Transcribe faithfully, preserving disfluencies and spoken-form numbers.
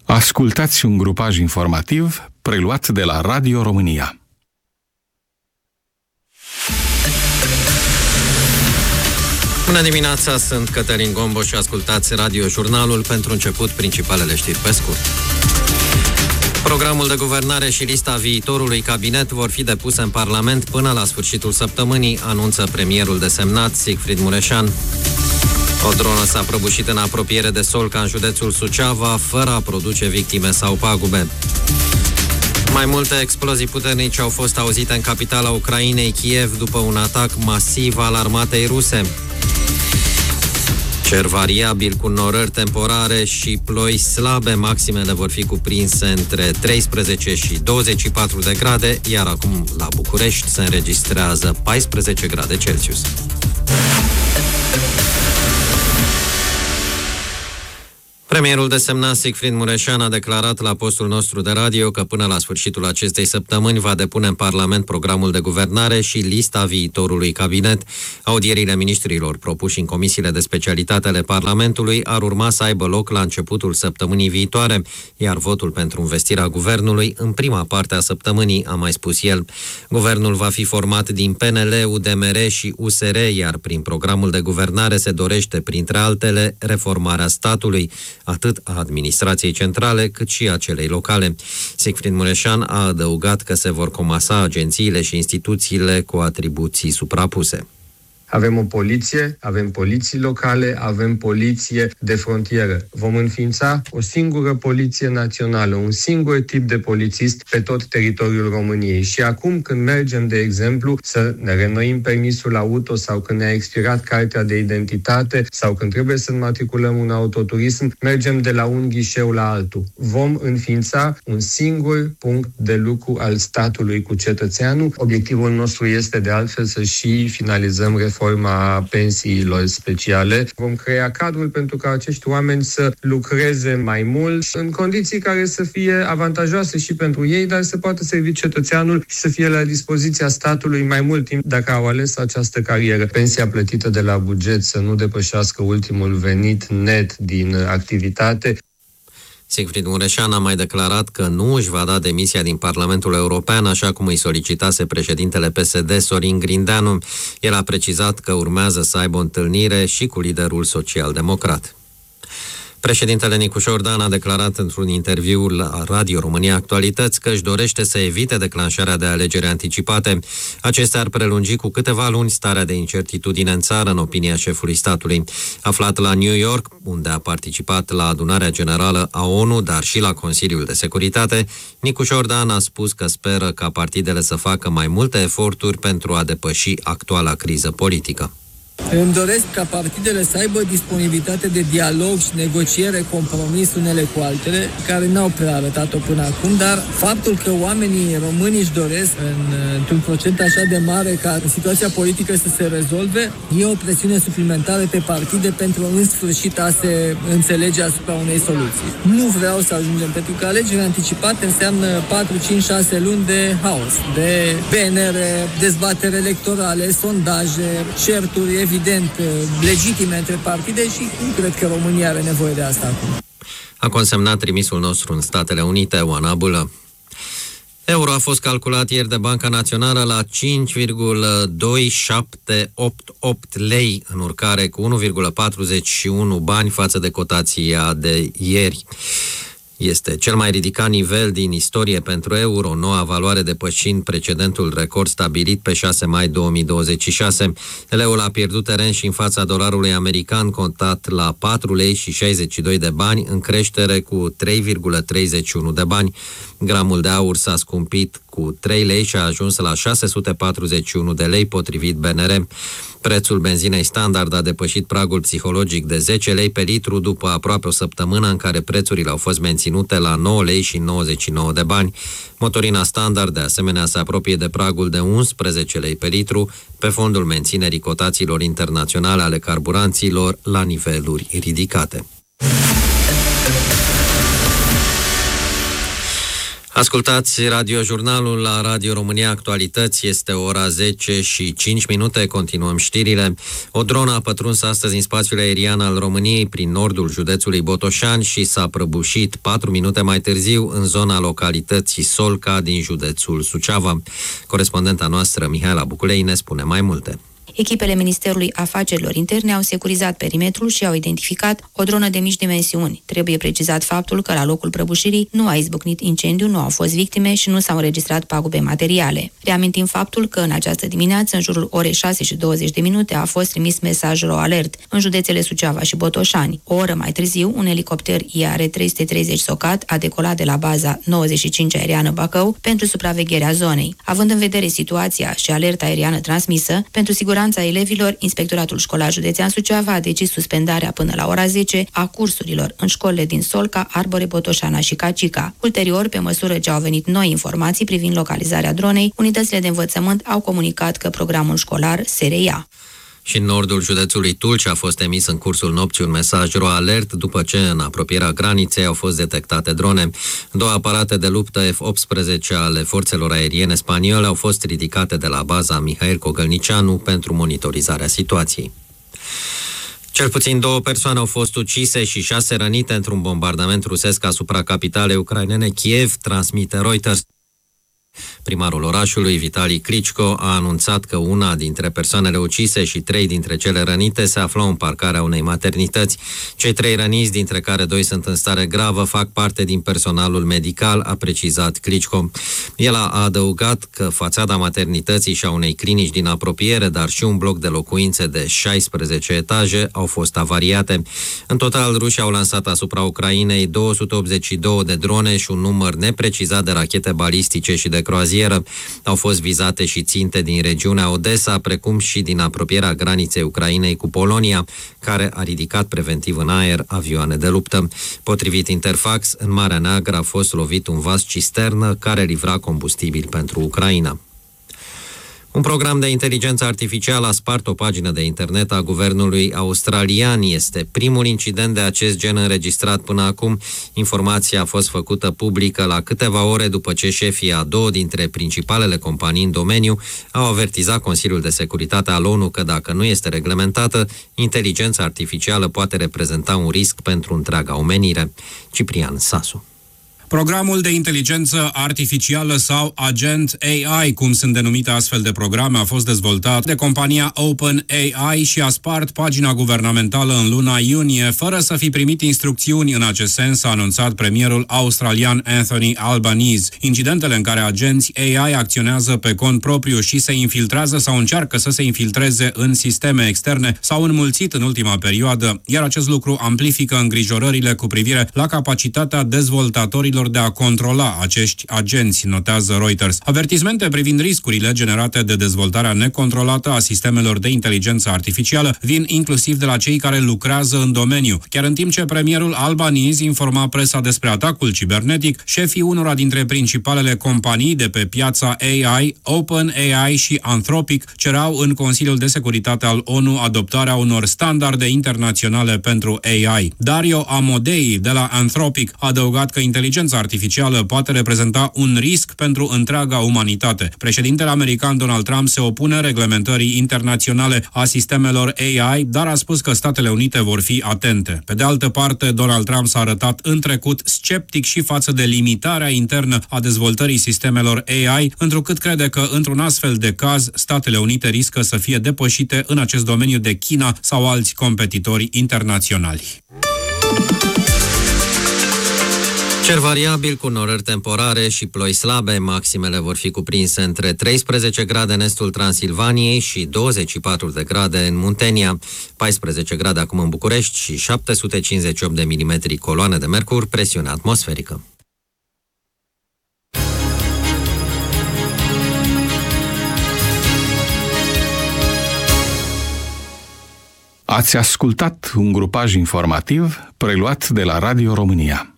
Ascultați un grupaj informativ preluat de la Radio România. Bună dimineața, sunt Cătălin Gombo și ascultați Radio Jurnalul. Pentru început, principalele știri pe scurt. Programul de guvernare și lista viitorului cabinet vor fi depuse în Parlament până la sfârșitul săptămânii, anunță premierul desemnat Sigfrid Mureșan. O dronă s-a prăbușit în apropiere de Solca, în județul Suceava, fără a produce victime sau pagube. Mai multe explozii puternice au fost auzite în capitala Ucrainei, Kiev, după un atac masiv al armatei ruse. Cer variabil cu norări temporare și ploi slabe, maximele vor fi cuprinse între treisprezece și douăzeci și patru de grade, iar acum la București se înregistrează paisprezece grade Celsius. Premierul desemnat Sigfrid Mureșan a declarat la postul nostru de radio că până la sfârșitul acestei săptămâni va depune în Parlament programul de guvernare și lista viitorului cabinet. Audierile miniștrilor propuși în comisiile de specialitate ale Parlamentului ar urma să aibă loc la începutul săptămânii viitoare, iar votul pentru învestirea guvernului în prima parte a săptămânii, a mai spus el. Guvernul va fi format din P N L, U D M R și U S R, iar prin programul de guvernare se dorește, printre altele, reformarea statului, atât a administrației centrale, cât și a celei locale. Sigfrid Mureșan a adăugat că se vor comasa agențiile și instituțiile cu atribuții suprapuse. Avem o poliție, avem poliții locale, avem poliție de frontieră. Vom înființa o singură poliție națională, un singur tip de polițist pe tot teritoriul României. Și acum când mergem, de exemplu, să ne reînnoim permisul auto sau când ne-a expirat cartea de identitate sau când trebuie să înmatriculăm un autoturism, mergem de la un ghișeu la altul. Vom înființa un singur punct de lucru al statului cu cetățeanul. Obiectivul nostru este de altfel să și finalizăm reforma forma pensiilor speciale. Vom crea cadrul pentru ca acești oameni să lucreze mai mult în condiții care să fie avantajoase și pentru ei, dar să poată servi cetățeanul și să fie la dispoziția statului mai mult timp dacă au ales această carieră. Pensia plătită de la buget să nu depășească ultimul venit net din activitate. Sigfrid Mureșan a mai declarat că nu își va da demisia din Parlamentul European, așa cum îi solicitase președintele P S D, Sorin Grindeanu. El a precizat că urmează să aibă o întâlnire și cu liderul social-democrat. Președintele Nicușor Dan a declarat într-un interviu la Radio România Actualități că își dorește să evite declanșarea de alegeri anticipate. Acestea ar prelungi cu câteva luni starea de incertitudine în țară, în opinia șefului statului. Aflat la New York, unde a participat la adunarea generală a ONU, dar și la Consiliul de Securitate, Nicușor Dan a spus că speră ca partidele să facă mai multe eforturi pentru a depăși actuala criză politică. Îmi doresc ca partidele să aibă disponibilitate de dialog și negociere, compromis unele cu altele, care n-au prea arătat-o până acum, dar faptul că oamenii români își doresc în, într-un procent așa de mare ca situația politică să se rezolve, e o presiune suplimentară pe partide pentru în sfârșit a se înțelege asupra unei soluții. Nu vreau să ajungem, pentru că alegerile anticipate înseamnă patru, cinci, șase luni de haos, de B N R, dezbatere electorale, sondaje, certuri, evident, legitime între partide și nu cred că România are nevoie de asta acum. A consemnat trimisul nostru în Statele Unite, Oana Bulă. Euro a fost calculat ieri de Banca Națională la cinci virgulă doi șapte opt opt lei, în urcare cu unu virgulă patruzeci și unu bani față de cotația de ieri. Este cel mai ridicat nivel din istorie pentru euro, noua valoare depășind precedentul record stabilit pe șase mai două mii douăzeci și șase. Leul a pierdut teren și în fața dolarului american, contat la patru lei și șaizeci și doi de bani, în creștere cu trei virgulă treizeci și unu de bani. Gramul de aur s-a scumpit cu trei lei și a ajuns la șase sute patruzeci și unu de lei, potrivit B N R. Prețul benzinei standard a depășit pragul psihologic de zece lei pe litru după aproape o săptămână în care prețurile au fost menținute la nouă lei și nouăzeci și nouă de bani. Motorina standard, de asemenea, se apropie de pragul de unsprezece lei pe litru, pe fondul menținerii cotațiilor internaționale ale carburanților la niveluri ridicate. Ascultați radiojurnalul la Radio România Actualități, este ora zece și cinci minute, continuăm știrile. O dronă a pătruns astăzi în spațiul aerian al României prin nordul județului Botoșani și s-a prăbușit patru minute mai târziu în zona localității Solca din județul Suceava. Corespondenta noastră, Mihaela Buculei, ne spune mai multe. Echipele Ministerului Afacerilor Interne au securizat perimetrul și au identificat o dronă de mici dimensiuni. Trebuie precizat faptul că la locul prăbușirii nu a izbucnit incendiu, nu au fost victime și nu s-au înregistrat pagube materiale. Reamintim faptul că în această dimineață, în jurul orei șase și douăzeci de minute, a fost trimis mesaj ro-alert în județele Suceava și Botoșani. O oră mai târziu, un elicopter I A R trei sute treizeci Socat a decolat de la baza nouăzeci și cinci aeriană Bacău pentru supravegherea zonei. Având în vedere situația și alerta aeriană transmisă, pentru siguranța elevilor, Inspectoratul Școlar Județean Suceava a decis suspendarea până la ora zece a cursurilor în școlile din Solca, Arbore, Botoșana și Cacica. Ulterior, pe măsură ce au venit noi informații privind localizarea dronei, unitățile de învățământ au comunicat că programul școlar se reia. Și în nordul județului Tulcea a fost emis în cursul nopții un mesaj ro-alert după ce în apropierea graniței au fost detectate drone. Două aparate de luptă F optsprezece ale forțelor aeriene spaniole au fost ridicate de la baza Mihail Cogălnicianu pentru monitorizarea situației. Cel puțin două persoane au fost ucise și șase rănite într-un bombardament rusesc asupra capitalei ucrainene Kiev, transmite Reuters. Primarul orașului, Vitali Klitschko, a anunțat că una dintre persoanele ucise și trei dintre cele rănite se aflau în parcarea unei maternități. Cei trei răniți, dintre care doi sunt în stare gravă, fac parte din personalul medical, a precizat Klitschko. El a adăugat că fațada maternității și a unei clinici din apropiere, dar și un bloc de locuințe de șaisprezece etaje au fost avariate. În total, rușii au lansat asupra Ucrainei două sute optzeci și doi de drone și un număr neprecizat de rachete balistice și de croazieră. Au fost vizate și ținte din regiunea Odessa, precum și din apropierea graniței Ucrainei cu Polonia, care a ridicat preventiv în aer avioane de luptă. Potrivit Interfax, în Marea Neagră a fost lovit un vas cisternă care livra combustibil pentru Ucraina. Un program de inteligență artificială a spart o pagină de internet a guvernului australian. Este primul incident de acest gen înregistrat până acum. Informația a fost făcută publică la câteva ore după ce șefii a două dintre principalele companii în domeniu au avertizat Consiliul de Securitate al ONU că dacă nu este reglementată, inteligența artificială poate reprezenta un risc pentru întreaga omenire. Ciprian Sasu. Programul de inteligență artificială sau Agent A I, cum sunt denumite astfel de programe, a fost dezvoltat de compania OpenAI și a spart pagina guvernamentală în luna iunie, fără să fi primit instrucțiuni în acest sens, a anunțat premierul australian Anthony Albanese. Incidentele în care agenți A I acționează pe cont propriu și se infiltrează sau încearcă să se infiltreze în sisteme externe s-au înmulțit în ultima perioadă, iar acest lucru amplifică îngrijorările cu privire la capacitatea dezvoltatorilor de a controla acești agenți, notează Reuters. Avertismente privind riscurile generate de dezvoltarea necontrolată a sistemelor de inteligență artificială vin inclusiv de la cei care lucrează în domeniu. Chiar în timp ce premierul Albanese informa presa despre atacul cibernetic, șefii unora dintre principalele companii de pe piața A I, OpenAI și Anthropic, cerau în Consiliul de Securitate al ONU adoptarea unor standarde internaționale pentru A I. Dario Amodei de la Anthropic a adăugat că inteligența artificială poate reprezenta un risc pentru întreaga umanitate. Președintele american Donald Trump se opune reglementării internaționale a sistemelor A I, dar a spus că Statele Unite vor fi atente. Pe de altă parte, Donald Trump s-a arătat în trecut sceptic și față de limitarea internă a dezvoltării sistemelor A I, întrucât crede că într-un astfel de caz, Statele Unite riscă să fie depășite în acest domeniu de China sau alți competitori internaționali. Cer variabil cu norări temporare și ploi slabe, maximele vor fi cuprinse între treisprezece grade în estul Transilvaniei și douăzeci și patru de grade în Muntenia, paisprezece grade acum în București și șapte sute cincizeci și opt de milimetri coloane de mercur, presiune atmosferică. Ați ascultat un grupaj informativ preluat de la Radio România.